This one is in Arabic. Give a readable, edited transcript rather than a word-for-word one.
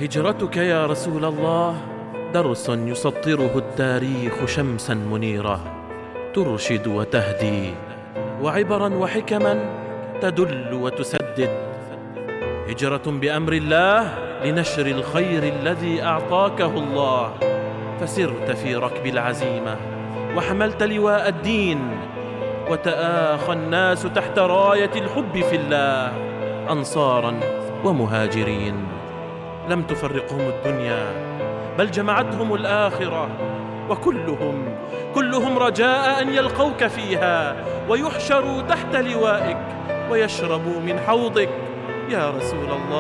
هجرتك يا رسول الله درس يسطره التاريخ شمسا منيرة ترشد وتهدي، وعبرا وحكما تدل وتسدد. هجرة بأمر الله لنشر الخير الذي أعطاكه الله، فسرت في ركب العزيمة وحملت لواء الدين، وتآخى الناس تحت راية الحب في الله أنصارا ومهاجرين. لم تفرقهم الدنيا بل جمعتهم الآخرة، وكلهم رجاء أن يلقوك فيها ويحشروا تحت لوائك ويشربوا من حوضك يا رسول الله.